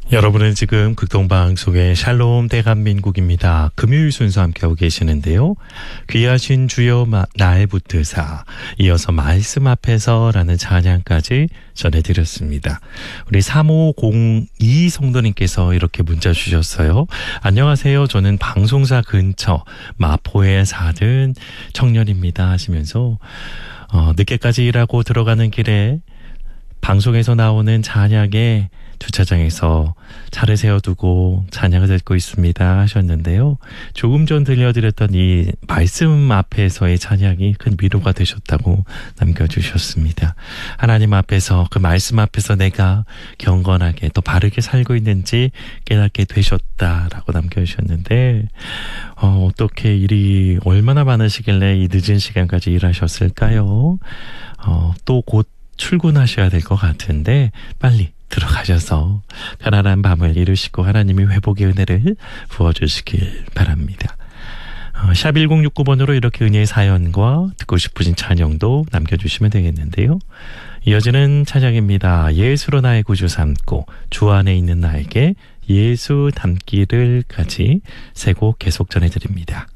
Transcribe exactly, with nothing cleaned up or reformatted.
여러분은 지금 극동방송의 샬롬 대한민국입니다. 금요일 순서 함께하고 계시는데요. 귀하신 주여 나의 붙드사, 이어서 말씀 앞에서 라는 찬양까지 전해드렸습니다. 우리 삼오공이 성도님께서 이렇게 문자 주셨어요. 안녕하세요. 저는 방송사 근처 마포에 사는 청년입니다 하시면서 어, 늦게까지 일하고 들어가는 길에 방송에서 나오는 찬양에 주차장에서 차를 세워두고 찬양을 듣고 있습니다 하셨는데요. 조금 전 들려드렸던 이 말씀 앞에서의 찬양이 큰 위로가 되셨다고 남겨주셨습니다. 하나님 앞에서, 그 말씀 앞에서 내가 경건하게 또 바르게 살고 있는지 깨닫게 되셨다라고 남겨주셨는데 어, 어떻게 일이 얼마나 많으시길래 이 늦은 시간까지 일하셨을까요? 어, 또 곧 출근하셔야 될 것 같은데 빨리 들어가셔서 편안한 밤을 이루시고 하나님이 회복의 은혜를 부어주시길 바랍니다. 어, 샵 일공육구 번으로 이렇게 은혜의 사연과 듣고 싶으신 찬양도 남겨주시면 되겠는데요. 이어지는 찬양입니다. 예수로 나의 구주 삼고 주 안에 있는 나에게 예수 닮기를까지 세 곡 계속 전해드립니다.